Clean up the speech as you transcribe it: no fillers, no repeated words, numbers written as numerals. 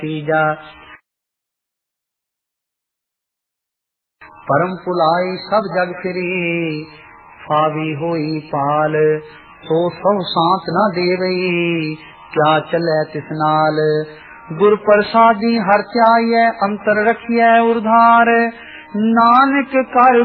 तीजा परम पुलाई सब जग फिरी, फावी होई पाल सो सब सांत न देवई, क्या चले तिस नाल। गुर प्रसादी हर त्याय अंतर रखिए उधार, नानक कर